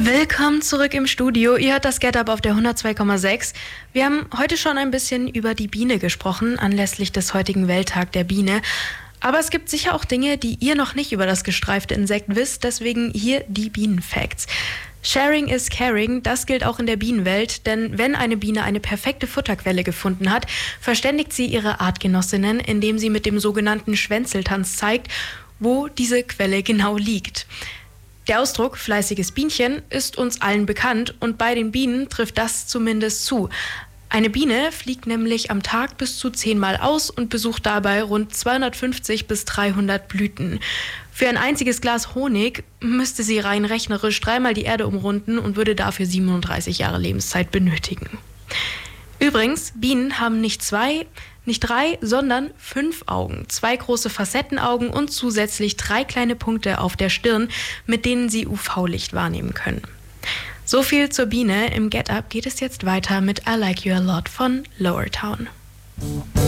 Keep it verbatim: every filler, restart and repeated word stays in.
Willkommen zurück im Studio. Ihr hört das Get Up auf der hundertzwei Komma sechs. Wir haben heute schon ein bisschen über die Biene gesprochen, anlässlich des heutigen Welttag der Biene. Aber es gibt sicher auch Dinge, die ihr noch nicht über das gestreifte Insekt wisst. Deswegen hier die Bienenfacts. Sharing is caring, das gilt auch in der Bienenwelt, denn wenn eine Biene eine perfekte Futterquelle gefunden hat, verständigt sie ihre Artgenossinnen, indem sie mit dem sogenannten Schwänzeltanz zeigt, wo diese Quelle genau liegt. Der Ausdruck fleißiges Bienchen ist uns allen bekannt und bei den Bienen trifft das zumindest zu. Eine Biene fliegt nämlich am Tag bis zu zehnmal aus und besucht dabei rund zweihundertfünfzig bis dreihundert Blüten. Für ein einziges Glas Honig müsste sie rein rechnerisch dreimal die Erde umrunden und würde dafür siebenunddreißig Jahre Lebenszeit benötigen. Übrigens, Bienen haben nicht zwei, nicht drei, sondern fünf Augen. Zwei große Facettenaugen und zusätzlich drei kleine Punkte auf der Stirn, mit denen sie U V-Licht wahrnehmen können. So viel zur Biene. Im Get Up geht es jetzt weiter mit I Like You a Lot von Lower Town.